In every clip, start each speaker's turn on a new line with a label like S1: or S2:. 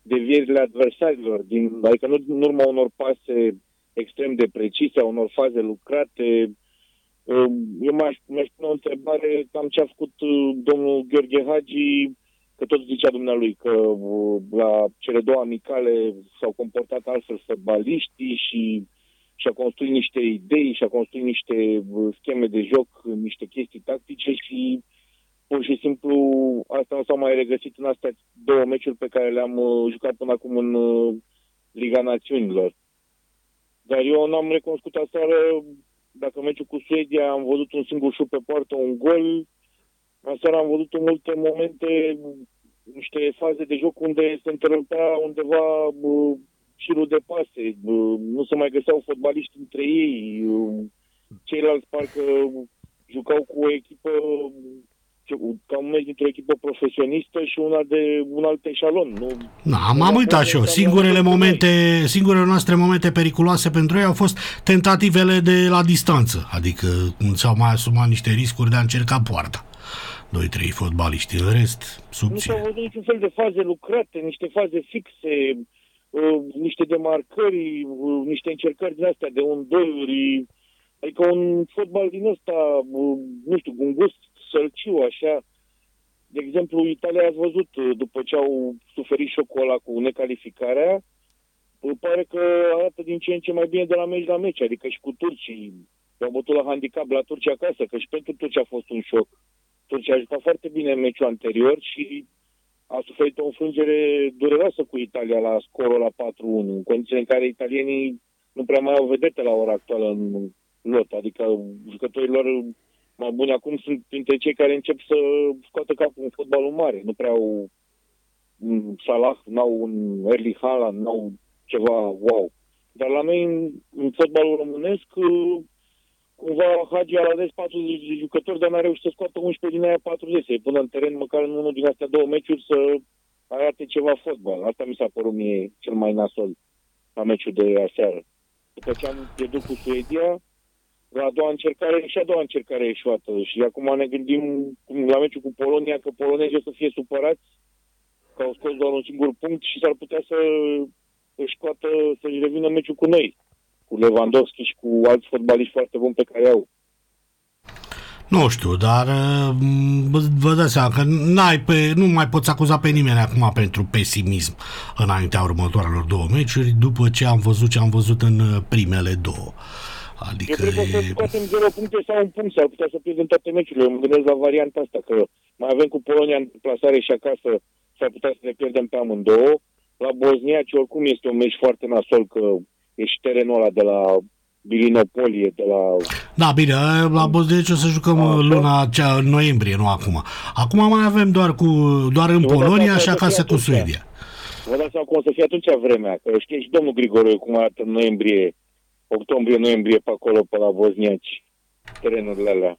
S1: devierile adversarilor, adică nu în urma unor pase extrem de precise, a unor faze lucrate. Eu mi-aș pune o întrebare cam ce a făcut domnul Gheorghe Hagi, că tot zicea dumnealui că la cele două amicale s-au comportat altfel fotbaliștii și a construit niște idei și a construit niște scheme de joc, niște chestii tactice și pur și simplu asta nu s-a mai regăsit în astea două meciuri pe care le-am jucat până acum în Liga Națiunilor. Dar eu n-am recunoscut aseară, dacă meciul cu Suedia am văzut un singur șut pe poartă, un gol, aseară am văzut în multe momente niște faze de joc unde se întâlnea undeva șirul de pase, nu se mai găseau fotbaliști între ei, ceilalți parcă jucau cu o echipă, ca un meci dintr-o echipă profesionistă și una de un alt eșalon. Nu?
S2: Da, m-am uitat și eu. Singurele noastre momente periculoase pentru ei au fost tentativele de la distanță, adică s-au mai asumat niște riscuri de a încerca poarta. 2-3 fotbaliști, în rest, subțire.
S1: Nu s-au văzut niciun fel de faze lucrate, niște faze fixe, niște demarcări, niște încercări din astea de un-doiuri, adică un fotbal din ăsta, nu știu, un gust sălciu, așa. De exemplu, Italia, ați văzut, după ce au suferit șocul ăla cu necalificarea, pare că arată din ce în ce mai bine de la meci la meci, adică și cu turcii. Au bătut la handicap la Turcia acasă, că și pentru Turcia a fost un șoc. Turcia a jucat foarte bine în meciul anterior și a suferit o înfrângere dureroasă cu Italia la scorul la 4-1, în condițiile în care italienii nu prea mai au vedete la ora actuală în lot, adică jucătorii lor mai buni acum sunt printre cei care încep să scoată capul în fotbalul mare, nu prea au un Salah, n-au un Erling Haaland, n-au ceva wow. Dar la noi, în fotbalul românesc, cumva Hagi a ales 40 de jucători, dar n-a reușit să scoată 11 din aia 40, să-i pună în teren măcar în unul din astea două meciuri să arate ceva fotbal. Asta mi s-a părut mie cel mai nasol la meciul de aseară. După ce am pierdut cu Suedia, la a doua încercare eșuată și acum ne gândim la meciul cu Polonia că polonezii o să fie supărați că au scos doar un singur punct și s-ar putea să-și revină meciul cu noi, cu Lewandowski și cu alți fotbaliști foarte buni pe care au.
S2: Nu știu, dar vă dați seama că nu mai poți acuza pe nimeni acum pentru pesimism înaintea următoarelor două meciuri, după ce am văzut în primele două. Adică
S1: eu cred că să scoatem 0 puncte sau un punct, s-ar putea să pierdem toate meciurile. Eu mă gândesc la varianta asta, că mai avem cu Polonia în plasare și acasă, s-ar putea să ne pierdem pe amândouă. La bosniaci oricum este un meci foarte nasol, că e și terenul ăla de la Bilinopolie, de la...
S2: Da, bine, la bosniaci o să jucăm luna în noiembrie, nu acum. Acum mai avem doar în Polonia și acasă cu Suedia.
S1: Vă dați seama cum o să fie atunci vremea, că știe și domnul Grigore cum arată în noiembrie, octombrie-noiembrie pe acolo, pe la bosniaci, terenurile alea.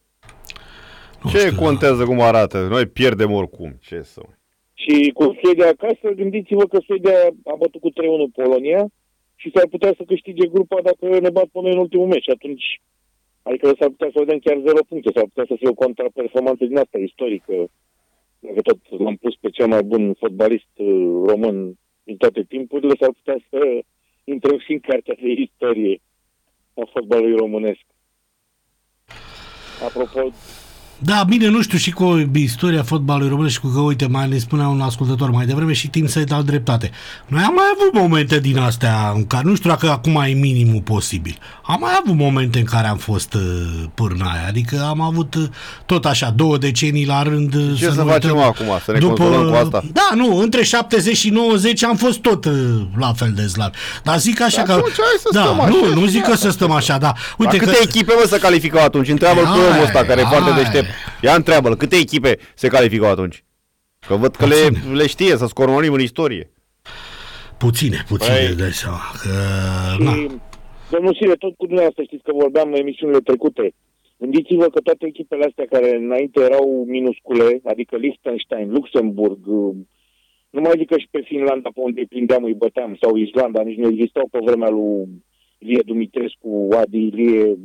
S3: Ce contează cum arată? Noi pierdem oricum. Ce să...
S1: Și cu Suedia acasă, gândiți-vă că Suedia a bătut cu 3-1 Polonia și s-ar putea să câștige grupa dacă ne bat pe noi în ultimul meci. Atunci, adică s-ar putea să vedem chiar 0 puncte, s-ar putea să fie o contraperformanță din asta istorică. Dacă tot l-am pus pe cel mai bun fotbalist român din toate timpurile, s-ar putea să intrăm și în cartea de istorie a fotbalului românesc. Apropo...
S2: Da, bine, nu știu și cu istoria fotbalului românesc și cu că, uite, mai ne spunea un ascultător mai devreme și timp să-i dau dreptate. Noi am mai avut momente din astea în care, nu știu dacă acum e minimul posibil, am mai avut momente în care am fost pârnaia, adică am avut tot așa 2 decenii la rând.
S3: Ce să facem acum? Să ne consolăm cu asta?
S2: Da, nu, între 70 și 90 am fost tot la fel de slabi. Dar zic așa că... Nu zic că să stăm așa, da. Uite,
S3: câte echipe să calificau atunci? Întreabă-l pe omul ăsta care e foarte deștept. Ia întreabă-l, câte echipe se calificau atunci? Că văd că le știe, să scormonim în istorie.
S2: Puține, dai seama.
S1: Domnul Sire, tot cu dumneavoastră știți că vorbeam în emisiunile trecute. Gândiți-vă că toate echipele astea care înainte erau minuscule, adică Liechtenstein, Luxemburg, nu mai zic că și pe Finlanda, pe unde îi prindeam, îi băteam, sau Islanda, nici nu existau pe vremea lui Ilie Dumitrescu, Adi Ilie,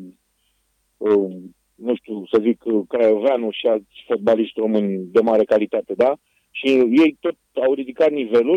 S1: nu știu, să zic, Craioveanu și alți fotbaliști români de mare calitate, da? Și ei tot au ridicat nivelul